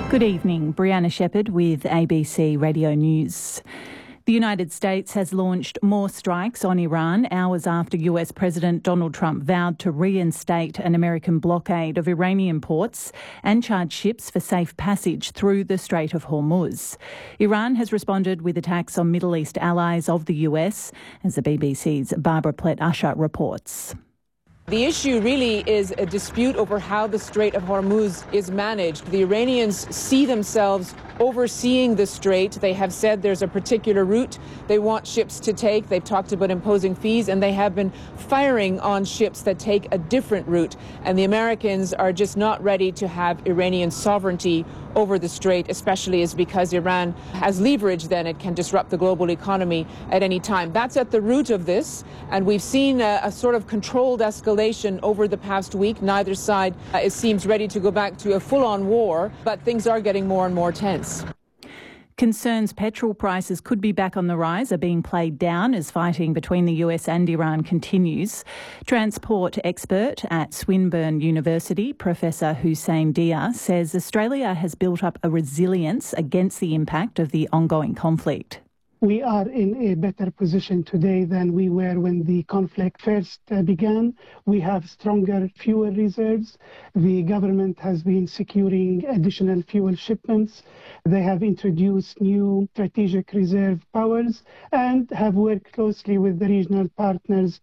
Good evening, Brianna Shepherd with ABC Radio News. The United States has launched more strikes on Iran hours after US President Donald Trump vowed to reinstate an American blockade of Iranian ports and charge ships for safe passage through the Strait of Hormuz. Iran has responded with attacks on Middle East allies of the US, as the BBC's Barbara Plett-Usher reports. The issue really is a dispute over how the Strait of Hormuz is managed. The Iranians see themselves overseeing the strait. They have said there's a particular route they want ships to take. They've talked about imposing fees, and they have been firing on ships that take a different route. And the Americans are just not ready to have Iranian sovereignty over the strait, especially as because Iran has leverage, then it can disrupt the global economy at any time. That's at the root of this, and we've seen a sort of controlled escalation over the past week. Neither side, it seems, ready to go back to a full-on war, but things are getting more and more tense. Concerns petrol prices could be back on the rise are being played down as fighting between the US and Iran continues. Transport expert at Swinburne University, Professor Hussein Dia, says Australia has built up a resilience against the impact of the ongoing conflict. We are in a better position today than we were when the conflict first began. We have stronger fuel reserves. The government has been securing additional fuel shipments. They have introduced new strategic reserve powers and have worked closely with the regional partners.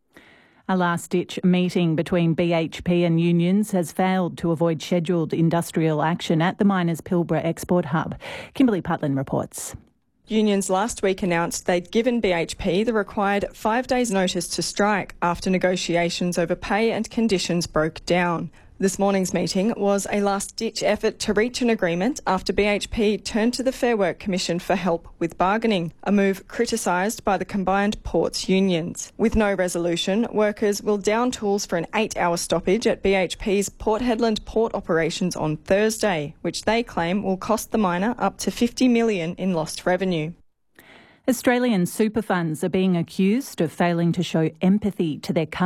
A last-ditch meeting between BHP and unions has failed to avoid scheduled industrial action at the miners' Pilbara export hub. Kimberly Putland reports. Unions last week announced they'd given BHP the required 5 days' notice to strike after negotiations over pay and conditions broke down. This morning's meeting was a last-ditch effort to reach an agreement after BHP turned to the Fair Work Commission for help with bargaining, a move criticised by the combined ports unions. With no resolution, workers will down tools for an 8-hour stoppage at BHP's Port Hedland port operations on Thursday, which they claim will cost the miner up to $50 million in lost revenue. Australian super funds are being accused of failing to show empathy to their customers.